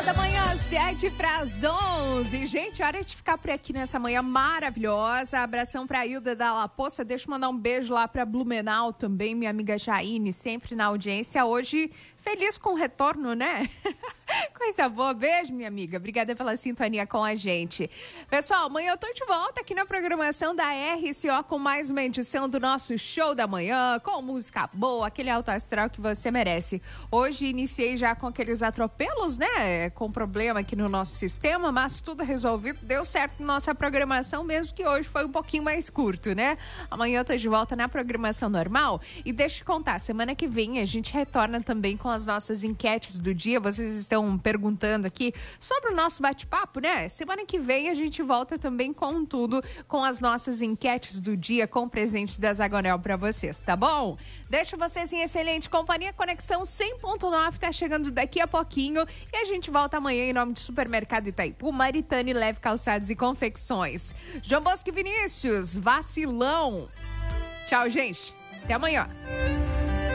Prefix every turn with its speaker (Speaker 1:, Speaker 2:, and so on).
Speaker 1: da manhã, 7:11. Gente, hora de ficar por aqui nessa manhã maravilhosa. Abração pra Hilda da La Poça. Deixa eu mandar um beijo lá pra Blumenau também, minha amiga Jaine, sempre na audiência. Hoje, feliz com o retorno, né? Coisa boa. Beijo, minha amiga. Obrigada pela sintonia com a gente. Pessoal, amanhã eu tô de volta aqui na programação da RCO com mais uma edição do nosso Show da Manhã, com música boa, aquele alto astral que você merece. Hoje iniciei já com aqueles atropelos, né? Com problema aqui no nosso sistema, mas tudo resolvido. Deu certo na nossa programação, mesmo que hoje foi um pouquinho mais curto, né? Amanhã eu tô de volta na programação normal. E deixa eu te contar, semana que vem a gente retorna também com as nossas enquetes do dia. Vocês estão perguntando aqui sobre o nosso bate-papo, né? Semana que vem a gente volta também com tudo, com as nossas enquetes do dia, com presente da Zagonel pra vocês, tá bom? Deixo vocês em excelente companhia. Conexão 100.9 tá chegando daqui a pouquinho e a gente volta amanhã em nome de Supermercado Itaipu, Maritane Leve Calçados e Confecções. João Bosco e Vinícius, vacilão. Tchau, gente. Até amanhã.